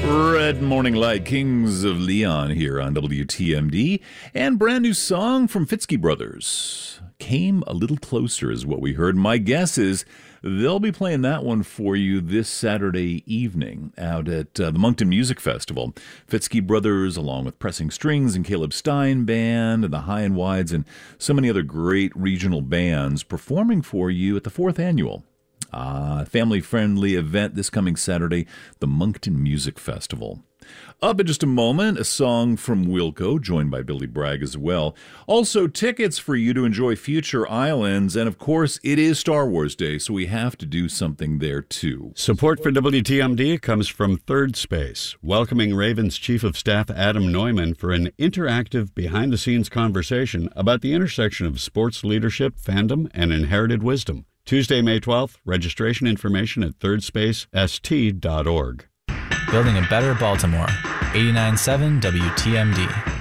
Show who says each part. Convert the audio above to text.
Speaker 1: Red Morning Light, Kings of Leon here on WTMD. And brand new song from Fitzky Brothers. Came a Little Closer is what we heard. My guess is they'll be playing that one for you this Saturday evening out at the Moncton Music Festival. Fitzky Brothers, along with Pressing Strings and Caleb Stein Band and the High and Wides and so many other great regional bands performing for you at the 4th annual family-friendly event this coming Saturday, the Moncton Music Festival. Up in just a moment, a song from Wilco, joined by Billy Bragg as well. Also, tickets for you to enjoy Future Islands, and of course, it is Star Wars Day, so we have to do something there too.
Speaker 2: Support for WTMD comes from Third Space, welcoming Ravens Chief of Staff Adam Neumann for an interactive, behind-the-scenes conversation about the intersection of sports leadership, fandom, and inherited wisdom. Tuesday, May 12th, registration information at thirdspacest.org.
Speaker 3: Building a better Baltimore. 89.7 WTMD.